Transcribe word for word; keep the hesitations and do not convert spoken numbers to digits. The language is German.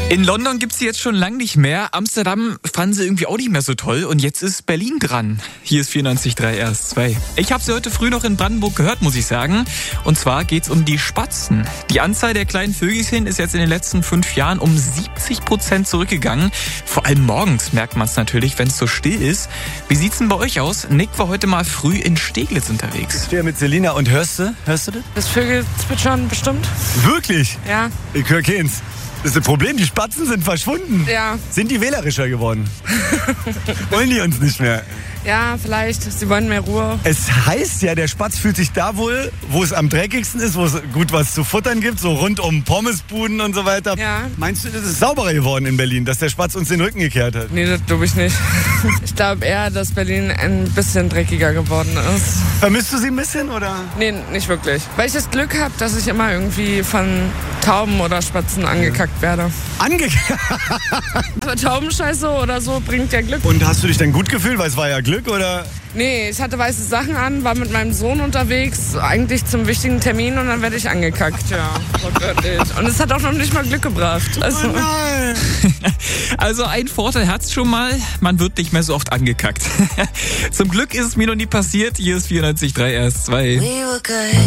In London gibt's sie jetzt schon lange nicht mehr. Amsterdam fanden sie irgendwie auch nicht mehr so toll. Und jetzt ist Berlin dran. Hier ist vierundneunzig Komma drei R S zwei. Ich habe sie heute früh noch in Brandenburg gehört, muss ich sagen. Und zwar geht's um die Spatzen. Die Anzahl der kleinen Vögelchen ist jetzt in den letzten fünf Jahren um siebzig Prozent zurückgegangen. Vor allem morgens merkt man es natürlich, wenn es so still ist. Wie sieht's denn bei euch aus? Nick war heute mal früh in Steglitz unterwegs. Ich stehe mit Selina und hörst du? Hörst du das? Das Vögel zwitschern bestimmt. Wirklich? Ja. Ich höre keins. Das ist ein Problem, die Spatzen sind verschwunden. Ja. Sind die wählerischer geworden? Wollen die uns nicht mehr? Ja, vielleicht. Sie wollen mehr Ruhe. Es heißt ja, der Spatz fühlt sich da wohl, wo es am dreckigsten ist, wo es gut was zu futtern gibt, so rund um Pommesbuden und so weiter. Ja. Meinst du, das ist sauberer geworden in Berlin, dass der Spatz uns den Rücken gekehrt hat? Nee, das glaube ich nicht. Ich glaube eher, dass Berlin ein bisschen dreckiger geworden ist. Vermisst du sie ein bisschen, oder? Nee, nicht wirklich. Weil ich das Glück habe, dass ich immer irgendwie von Tauben oder Spatzen angekackt werde. Angekackt? Aber Taubenscheiße oder so bringt ja Glück. Und hast du dich denn gut gefühlt, weil es war ja Glück, oder? Nee, ich hatte weiße Sachen an, war mit meinem Sohn unterwegs, eigentlich zum wichtigen Termin und dann werde ich angekackt, ja. Wortwörtlich. Und es hat auch noch nicht mal Glück gebracht. Also, Oh nein! Also ein Vorteil hat's schon mal, man wird nicht mehr so oft angekackt. Zum Glück ist es mir noch nie passiert. Hier ist vierundneunzig Komma drei R S zwei.